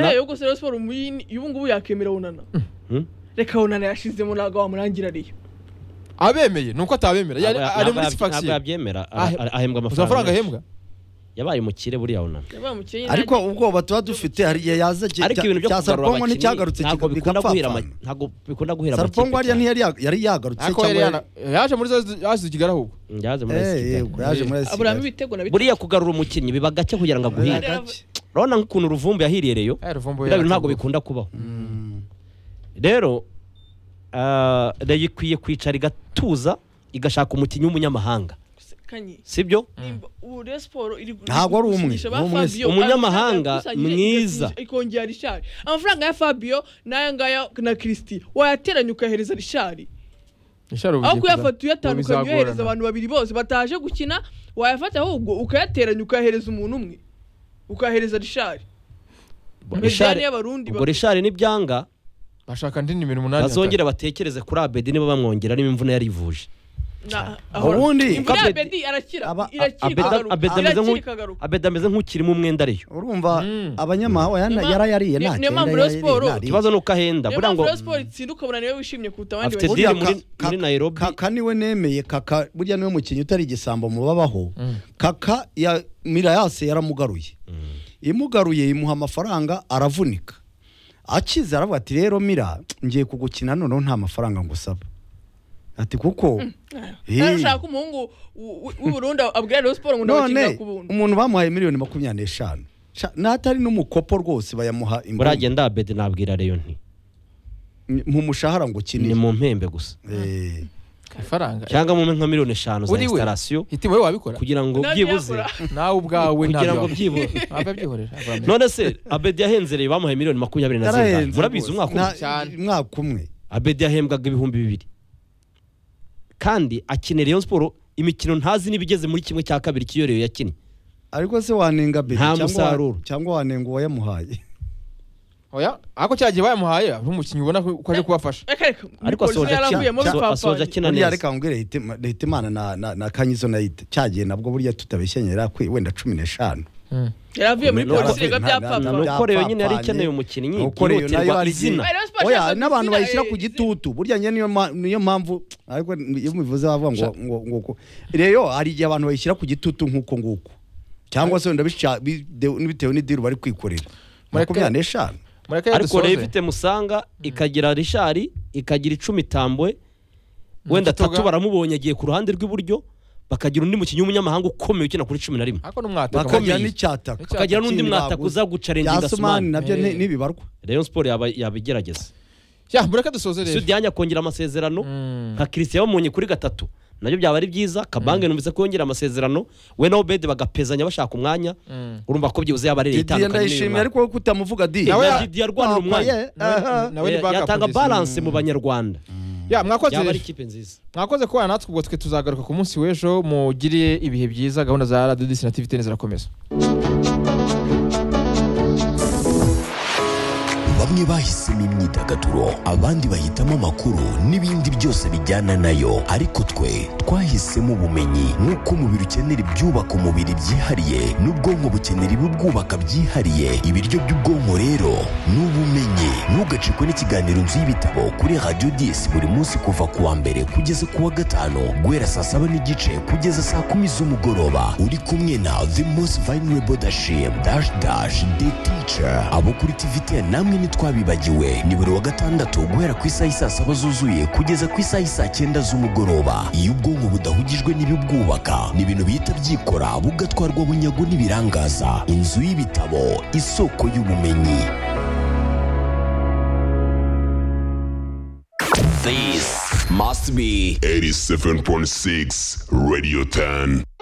Onana yo gusa Rayon Sport ubu ngubu yakemera Onana reka Onana yashizemo nago wamurangira ariyo abemeye nuko atabemera ari muri faction ntabwo yabyemera ahembwa amafaranga ahembwa yabaye umukire buriya Onana ariko ubwo tuba dufite hari yaza cya Sarpongo ni cyagarutse kigapfa ntabwo bikunda guhera amakipe Sarpongo yari yagarutse cyangwa yaje muri yaje kigaraho yaje muri Abraham ibitego na buriya kugarura umukinnyi biba gake kugira ngo aguhire urabona nk'ukuntu Ruvumbu yahiriyereyo ntabwo bikunda kubaho rero ikwiye kwicara igatuza igashaka umukinnyi w'umunyamahanga sibyo Rayon Sport ntabwo ari umwe umunyamahanga mwiza ikongera Richard amafaranga ya Fabio nayo ngaya na Christian wayateranya ukahereza Richard aho kuyafata uyatandukanye uyohereza abantu babiri bose bataje gukina wayafata ahubwo ukayateranya ukahereza umuntu umwe ukahereza Richard ubwo Richard n'ibyanga bashaka ndi nimero 8 bazongera batekereze kuri Abedi niba bamwongera n'imvune yarivuje ubundi Abedi arakira Abedi ameze nk'ukirimo umwenda ariyo urumva abanyamahanga yarayariye nta niyo mpamvu Rayon Sport ikibazo nuko ahenda bura ngo Rayon Sport itsinduka bura niwe wishimye kuruta abandi bashimye muri Nairobi Kaka niwe nemeye Kaka burya niwe mukinyi utari igisambo mu babaho Kaka ya Mirayase yaramugaruye imugaruye imuha amafaranga aravunika akiza aravuga ati rero Mira ngiye kugukina none nta mafaranga ngusaba ati kuko arashaka umuhungu w'u Burundi abwira Rayon Sport ngo ndabakina ku buntu umuntu bamuhaye miliyoni 25 natari n'umukopo rwose bayamuha imbuga buragenda Abedi nabwira Rayon nti mu mushahara ngo kini ni mu mpembe gusa faranga cyangwa mu nka miliyoni 5 za installation hiti wewe wabikora kugira ngo byibuze nawe ubwawe kugira ngo byibuze ababyihorera none se Abedi yahenzereye bamuhaye miliyoni 20 murabizi umwaka umwe Abedi yahembwaga ibihumbi 2 kandi akinera Rayon Sport imikino ntazi nibigeze muri kimwe cya kabiri kiyoreyo yakinnye ariko se wanenga Abedi cyangwa wanenga uwayamuhaye oya ako cyagiye bayamuhaye nk'umukinnyi ubona ko aje kubafasha ariko asoje akina neza ariko ngire Hitimana na Kanyizo na Ite cyagiye nabwo burya tutabeshenyera wenda 15 yaravuye muri polisi byapfa nuko rero nyine yari ikeneye umukinnyi yihutirwa izina oya n'abantu bayishyira ku gitutu burya niyo mpamvu ariko iyo bivuze bavuga ngo rero hari igihe abantu bayishyira ku gitutu nk'uko nguko cyangwa se wenda bitewe n'idiru bari kwikorera 25 ariko rero ifite Musanga ikagira Richard ikagira 10 Tambwe wenda 3 baramubonye agiye ku ruhande rw'iburyo bakagira undi mukinyi w'umunyamahanga ukomeye ukina kuri 11 ako numwata bakagira n'icyataka bakagira n'undi mwata kuza gucarenga Gasumani nabyo nibibarwa Rayon Sport yabigerageza mureka dusoze rero Sudianya kongera amasezerano nka Christian bamunye kuri 3 nabyo byaba ari byiza Kabange numvise ko yongera amasezerano we na Obed bagapezanya bashaka umwanya urumva ko byibuze yabarere itandukanye ndayishimye ariko kutamuvuga Didi yarwanira umwanya yatanga balance mu banyarwanda mwakoze yaba ari ikipe nziza mwakoze ko natwe ubwo twe tuzagaruka ku munsi w'ejo mugire ibihe byiza gahunda za Radio Disina TV zirakomeza bamwe bahisemo imyidagaduro abandi bahitamo amakuru n'ibindi byose bijyana nayo ariko twe twahisemo ubumenyi nk'uko umubiri ukenera ibyubaka umubiri byihariye n'ubwonko bukenera ibibwubaka byihariye ibiryo by'ubwonko rero ni ubumenyi ntugacikwe n'ikiganiro nzu y'ibitabo kuri Radio 10 buri munsi kuva ku wa mbere kugeza ku wa gatanu guhera saa 7:30 kugeza saa 10 z'umugoroba uri kumwe na The Most Vulnerable Dashim the Teacher abo kuri TVT namwe twabibagiwe ni buri wa gatandatu guhera ku isaha saa 7 zuzuye kugeza ku isaha saa 9 z'umugoroba iyo ubwonko budahugijwe n'ibibwubaka ni ibintu bihita byikora bugatwarwa bunyago n'ibirangaza inzu y'ibitabo isoko y'ubumenyi. This must be 87.6 Radio 10.